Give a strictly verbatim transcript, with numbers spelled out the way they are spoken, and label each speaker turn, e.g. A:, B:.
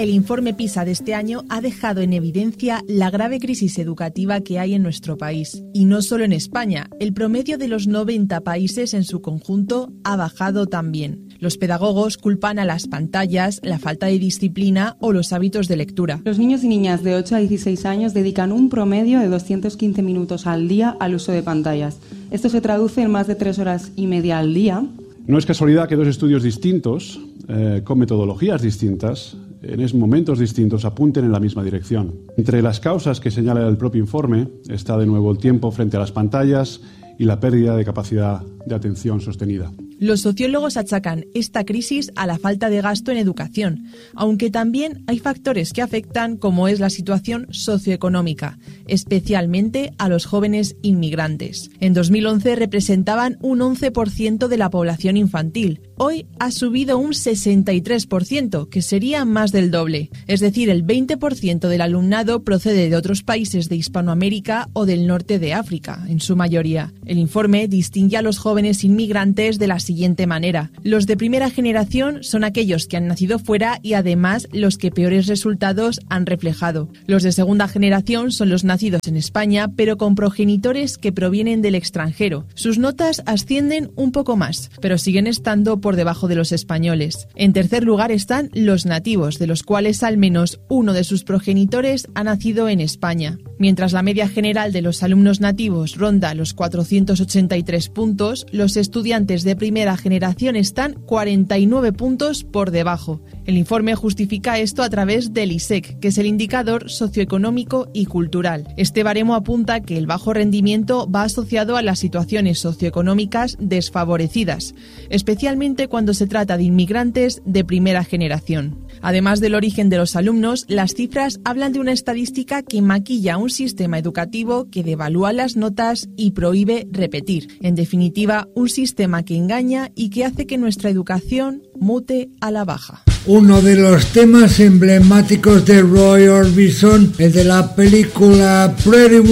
A: El informe PISA de este año ha dejado en evidencia la grave crisis educativa que hay en nuestro país. Y no solo en España, el promedio de los noventa países en su conjunto ha bajado también. Los pedagogos culpan a las pantallas, la falta de disciplina o los hábitos de lectura.
B: Los niños y niñas de ocho a dieciséis años dedican un promedio de doscientos quince minutos al día al uso de pantallas. Esto se traduce en más de tres horas y media al día.
C: No es casualidad que dos estudios distintos, eh, con metodologías distintas, en momentos distintos, apunten en la misma dirección. Entre las causas que señala el propio informe está de nuevo el tiempo frente a las pantallas y la pérdida de capacidad de atención sostenida.
A: Los sociólogos achacan esta crisis a la falta de gasto en educación, aunque también hay factores que afectan, como es la situación socioeconómica, especialmente a los jóvenes inmigrantes. En dos mil once representaban un once por ciento de la población infantil. Hoy ha subido un sesenta y tres por ciento, que sería más del doble. Es decir, el veinte por ciento del alumnado procede de otros países de Hispanoamérica o del norte de África, en su mayoría. El informe distingue a los jóvenes inmigrantes de la siguiente manera. Los de primera generación son aquellos que han nacido fuera y además los que peores resultados han reflejado. Los de segunda generación son los nacidos en España, pero con progenitores que provienen del extranjero. Sus notas ascienden un poco más, pero siguen estando por debajo de los españoles. En tercer lugar están los nativos, de los cuales al menos uno de sus progenitores ha nacido en España. Mientras la media general de los alumnos nativos ronda los cuatrocientos ochenta y tres puntos, los estudiantes de primera generación están cuarenta y nueve puntos por debajo. El informe justifica esto a través del I S E C, que es el indicador socioeconómico y cultural. Este baremo apunta que el bajo rendimiento va asociado a las situaciones socioeconómicas desfavorecidas, especialmente cuando se trata de inmigrantes de primera generación. Además del origen de los alumnos, las cifras hablan de una estadística que maquilla un sistema educativo que devalúa las notas y prohíbe repetir. En definitiva, un sistema que engaña y que hace que nuestra educación mute a la baja.
D: Uno de los temas emblemáticos de Roy Orbison, el de la película Pretty Woman.